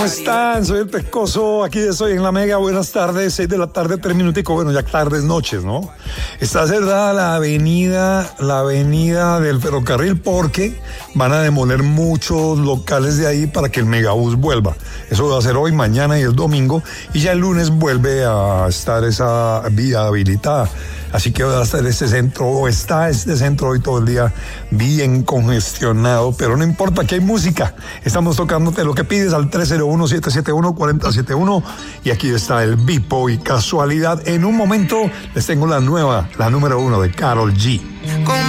¿Cómo están? Soy el Pescoso, aquí estoy en La Mega, buenas tardes, 6 de la tarde, 3 minuticos, bueno, ya tardes, noches, ¿no? Está cerrada la avenida del ferrocarril porque van a demoler muchos locales de ahí para que el megabús vuelva. Eso va a ser hoy, mañana y el domingo, y ya el lunes vuelve a estar esa vía habilitada. Así que va a estar este centro hoy todo el día bien congestionado, pero no importa, que hay música. Estamos tocándote lo que pides al 301-771-4071 y aquí está el Bipo y Casualidad. En un momento les tengo la número 1 de Karol G. Con